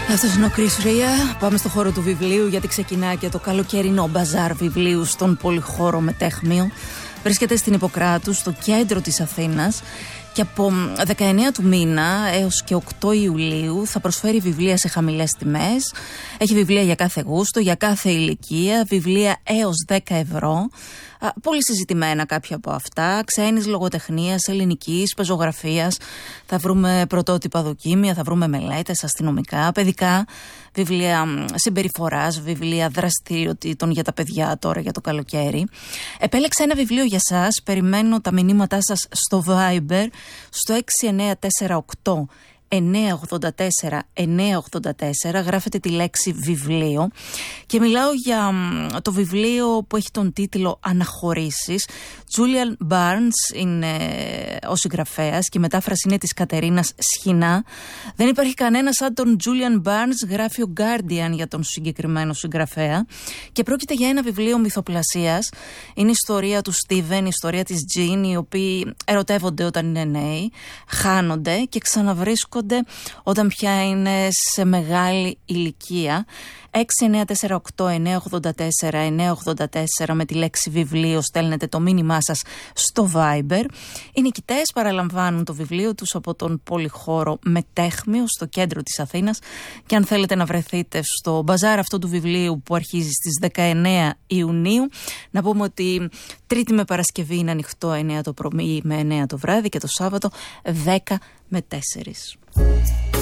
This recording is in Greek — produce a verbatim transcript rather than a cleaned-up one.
Αυτός είναι ο Chris Ria. Πάμε στο χώρο του βιβλίου, γιατί ξεκινά και το καλοκαιρινό μπαζάρ βιβλίου στον Πολυχώρο Μετέχμιο. Βρίσκεται στην Ιπποκράτου, στο κέντρο της Αθήνας, και από δεκαεννέα του μήνα έως και οκτώ Ιουλίου θα προσφέρει βιβλία σε χαμηλές τιμές. Έχει βιβλία για κάθε γούστο, για κάθε ηλικία, βιβλία έως δέκα ευρώ. Πολύ συζητημένα κάποια από αυτά, ξένης λογοτεχνίας, ελληνικής, πεζογραφίας. Θα βρούμε πρωτότυπα δοκίμια, θα βρούμε μελέτες αστυνομικά, παιδικά, βιβλία συμπεριφοράς, βιβλία δραστηριοτήτων για τα παιδιά τώρα για το καλοκαίρι. Επέλεξα ένα βιβλίο για σας, περιμένω τα μηνύματά σας στο Viber, στο έξι εννέα τέσσερα οκτώ εννέα ογδόντα τέσσερα εννέα ογδόντα τέσσερα, γράφετε τη λέξη βιβλίο, και μιλάω για το βιβλίο που έχει τον τίτλο Αναχωρήσεις. Julian Barnes είναι ο συγγραφέας και η μετάφραση είναι της Κατερίνας Σχοινά. Δεν υπάρχει κανένα σαν τον Julian Barnes, γράφει ο Guardian για τον συγκεκριμένο συγγραφέα, και πρόκειται για ένα βιβλίο μυθοπλασίας. Είναι η ιστορία του Steven, η ιστορία της Jean, οι οποίοι ερωτεύονται όταν είναι νέοι, χάνονται και ξαναβρίσκονται όταν πια είναι σε μεγάλη ηλικία. έξι εννέα τέσσερα οκτώ εννέα ογδόντα τέσσερα εννέα ογδόντα τέσσερα με τη λέξη βιβλίο στέλνετε το μήνυμά σας στο Viber. Οι νικητές παραλαμβάνουν το βιβλίο τους από τον Πολυχώρο Μετέχμιο στο κέντρο της Αθήνας, και αν θέλετε να βρεθείτε στο μπαζάρ αυτό του βιβλίου που αρχίζει στις δεκαεννέα Ιουνίου, να πούμε ότι Τρίτη με Παρασκευή είναι ανοιχτό εννέα το πρωί με εννέα το βράδυ, και το Σάββατο δέκα με τέσσερα.